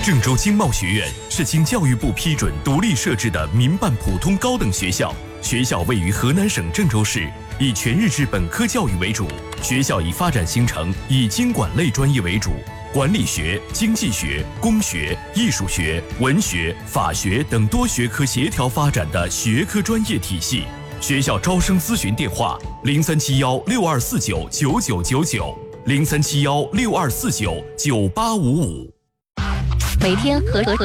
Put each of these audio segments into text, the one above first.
郑州经贸学院是经教育部批准独立设置的民办普通高等学校，学校位于河南省郑州市，以全日制本科教育为主。学校以发展形成以经管类专业为主，管理学、经济学、工学、艺术学、文学、法学等多学科协调发展的学科专业体系。学校招生咨询电话：037162499990，037162499855。 每天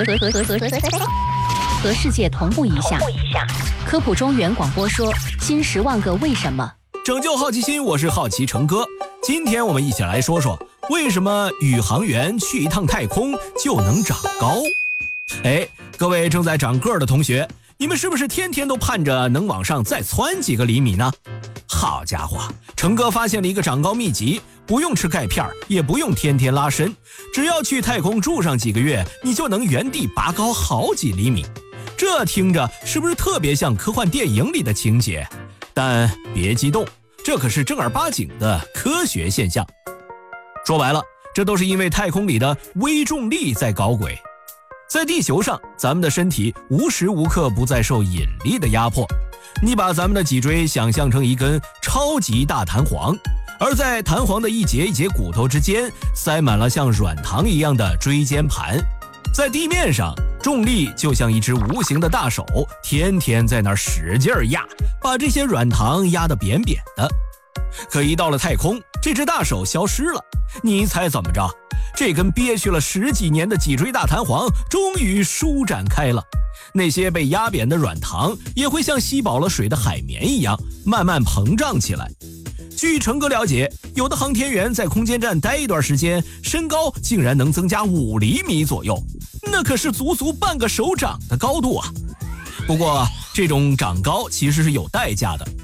和世界同步一下。科普中原广播说：新10万个为什么。 拯救好奇心，我是好奇成哥。今天我们一起来说说，为什么宇航员去一趟太空就能长高？各位正在长个儿的同学，你们是不是天天都盼着能往上再蹿几个厘米呢？好家伙，成哥发现了一个长高秘籍，不用吃钙片，也不用天天拉伸，只要去太空住上几个月，你就能原地拔高好几厘米。这听着是不是特别像科幻电影里的情节？但别激动，这可是正儿八经的科学现象。说白了，这都是因为太空里的微重力在搞鬼。在地球上，咱们的身体无时无刻不在受引力的压迫。你把咱们的脊椎想象成一根超级大弹簧，而在弹簧的一节一节骨头之间塞满了像软糖一样的椎间盘。在地面上，重力就像一只无形的大手，天天在那儿使劲压，把这些软糖压得扁扁的。可一到了太空，这只大手消失了，你猜怎么着？这根憋屈了10几年的脊椎大弹簧终于舒展开了，那些被压扁的软糖也会像吸饱了水的海绵一样慢慢膨胀起来。据成哥了解，有的航天员在空间站待一段时间，身高竟然能增加5厘米左右，那可是足足半个手掌的高度啊！不过这种长高其实是有代价的，